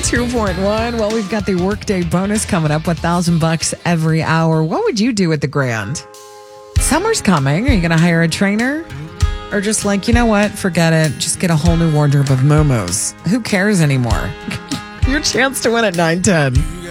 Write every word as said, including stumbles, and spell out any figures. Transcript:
two point one. Well, we've got the workday bonus coming up, one thousand bucks every hour. What would you do with the grand? Summer's coming. Are you going to hire a trainer? Or just like, you know what? Forget it. Just get a whole new wardrobe of Momos. Who cares anymore? Your chance to win at nine ten.